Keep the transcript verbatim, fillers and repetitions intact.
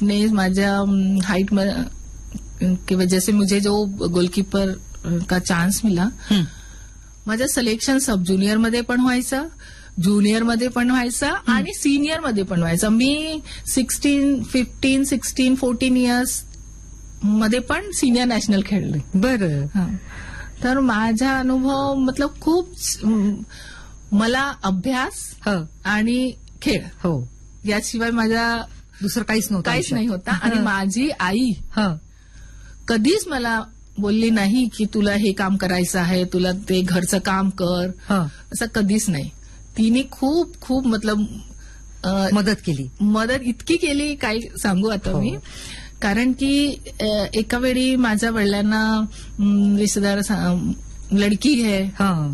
Fitness, माझ्या height की वजह से मुझे जो गोलकीपर का चान्स मिला, माझं सिलेक्शन सब ज्युनियर मध्ये पण व्हायचं, ज्युनियर मध्ये पण व्हायचं आणि सिनियर मध्ये पण व्हायचं. मी sixteen fifteen sixteen fourteen years मध्ये पण सिनियर नॅशनल खेळले. बरं. तर माझा अनुभव मतलब खूप, मला अभ्यास आणि खेळ हो याशिवाय माझा दुसरं काहीच नव्हतं, काहीच नाही होता. आणि माझी आई कधीच मला बोलली नाही की तुला हे काम करायचं आहे, तुला ते घरचं काम कर, असं कधीच नाही. तिने खूप खूप मतलब मदत केली. मदत इतकी केली काय सांगू आता मी. कारण की एका वेळी माझ्या वडिलांना रिश्तेदार लडकी है